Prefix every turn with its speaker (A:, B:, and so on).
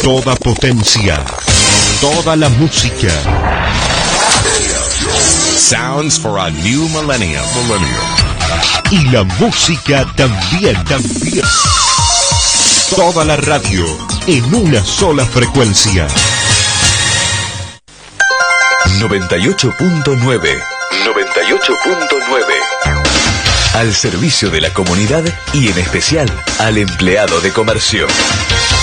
A: toda potencia, toda la música.
B: Sounds for a new millennium.
A: Y la música también. Toda la radio en una sola frecuencia.
C: 98.9. 98.9. Al servicio de la comunidad y en especial al empleado de comercio.